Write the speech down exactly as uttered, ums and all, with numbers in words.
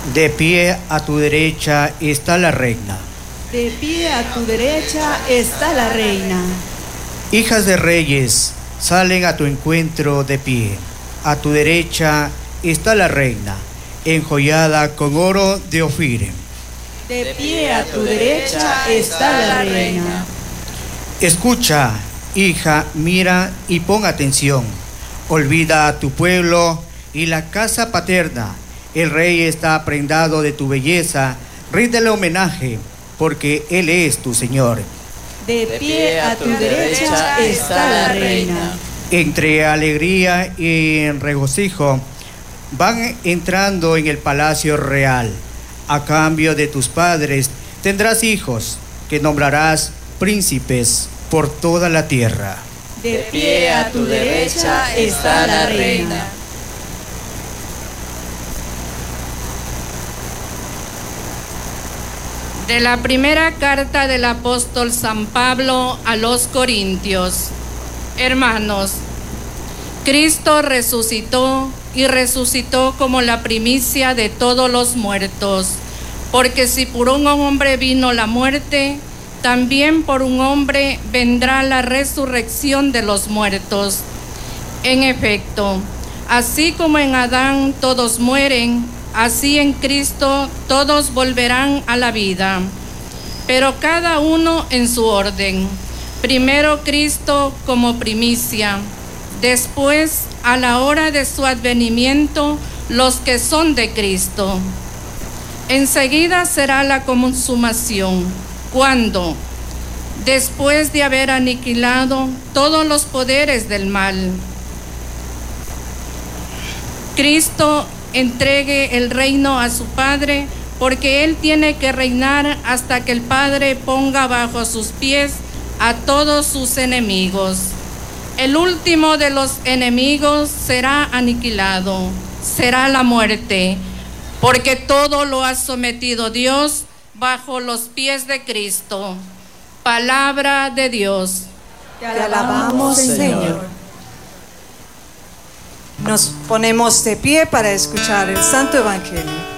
De pie a tu derecha está la reina. De pie a tu derecha está la reina. Hijas de reyes, salen a tu encuentro de pie. A tu derecha está la reina, enjollada con oro de Ofir. De pie a tu derecha está la reina. Escucha, hija, mira y pon atención. Olvida a tu pueblo y la casa paterna. El rey está prendado de tu belleza. Ríndele homenaje, porque él es tu Señor. De pie a tu derecha está la reina. Entre alegría y en regocijo van entrando en el palacio real. A cambio de tus padres tendrás hijos que nombrarás príncipes por toda la tierra. De pie a tu derecha está la reina. De la primera carta del apóstol San Pablo a los Corintios. Hermanos, Cristo resucitó y resucitó como la primicia de todos los muertos, porque si por un hombre vino la muerte, también por un hombre vendrá la resurrección de los muertos. En efecto, así como en Adán todos mueren, así en Cristo todos volverán a la vida, pero cada uno en su orden. Primero Cristo como primicia, después a la hora de su advenimiento los que son de Cristo. Enseguida será la consumación, cuando, después de haber aniquilado todos los poderes del mal, Cristo entregue el reino a su Padre, porque Él tiene que reinar hasta que el Padre ponga bajo sus pies a todos sus enemigos. El último de los enemigos será aniquilado, será la muerte, porque todo lo ha sometido Dios bajo los pies de Cristo. Palabra de Dios. Te alabamos, Señor. Nos ponemos de pie para escuchar el Santo Evangelio.